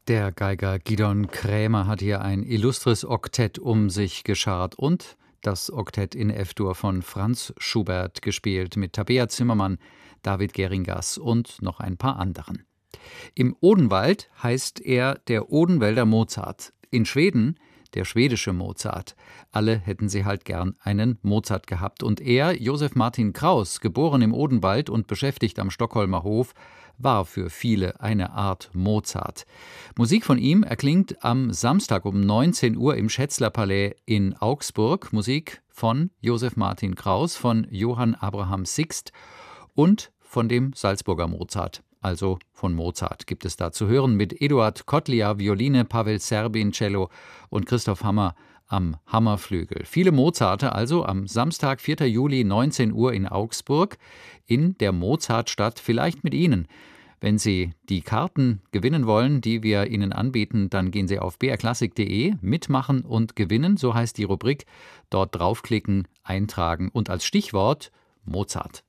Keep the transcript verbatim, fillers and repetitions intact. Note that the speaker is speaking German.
Der Geiger Gidon Krämer hat hier ein illustres Oktett um sich geschart und das Oktett in F-Dur von Franz Schubert gespielt mit Tabea Zimmermann, David Geringas und noch ein paar anderen. Im Odenwald heißt er der Odenwälder Mozart. In Schweden der schwedische Mozart. Alle hätten sie halt gern einen Mozart gehabt. Und er, Josef Martin Kraus, geboren im Odenwald und beschäftigt am Stockholmer Hof, war für viele eine Art Mozart. Musik von ihm erklingt am Samstag um neunzehn Uhr im Schätzler-Palais in Augsburg. Musik von Josef Martin Kraus, von Johann Abraham Sixt und von dem Salzburger Mozart. Also von Mozart gibt es da zu hören mit Eduard Kotlia, Violine, Pavel Serbin, Cello und Christoph Hammer am Hammerflügel. Viele Mozarte also am Samstag, vierten Juli, neunzehn Uhr in Augsburg, in der Mozartstadt, vielleicht mit Ihnen. Wenn Sie die Karten gewinnen wollen, die wir Ihnen anbieten, dann gehen Sie auf b r klassik punkt de, mitmachen und gewinnen, so heißt die Rubrik. Dort draufklicken, eintragen und als Stichwort Mozart.